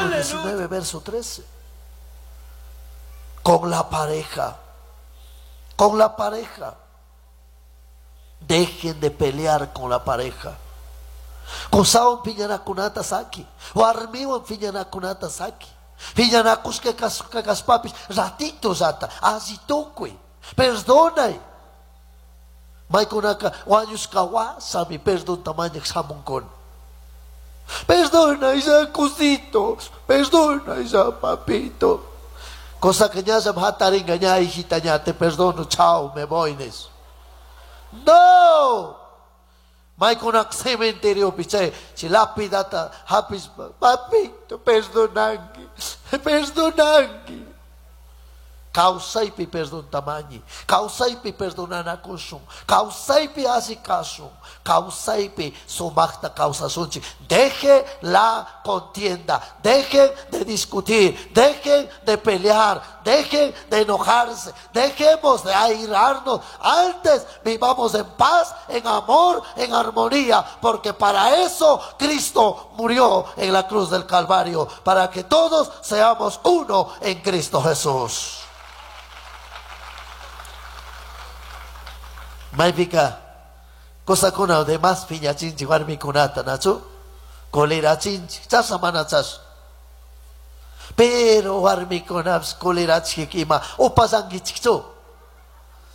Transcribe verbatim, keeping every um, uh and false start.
capítulo diecinueve, verso trece. Con la pareja, con la pareja. Dejen de pelear con la pareja. Kosaon piñanakunata saki, o armiwan piñanakunata saki. Piñanakus que cas papis, ratito zata, azitokui, perdonai. Maikunaka, wanyus kawa, sami perdón tamaño examunkon. Perdona esa cosito, perdona esa papito. Cosa que ya se mataringa ya hijita ya te perdono, chao, me voy nes. No. Mai konak cementerio piche, si lapidata hapis papito, perdonangi, perdonangi. Causaipi perdón tamañi, causaipi perdonana kusum, causaipi asicasum, causaipi sumakta causa sunchi. Deje la contienda, dejen de discutir, dejen de pelear, dejen de enojarse, dejemos de airarnos. Antes vivamos en paz, en amor, en armonía, porque para eso Cristo murió en la cruz del Calvario, para que todos seamos uno en Cristo Jesús. Maipika, cosa kuna de más piña chinchi warmi kunata nacho, colera chinchi, chasa mana chas. Pero warmi kunaps colera chikima, o pasangi chicho.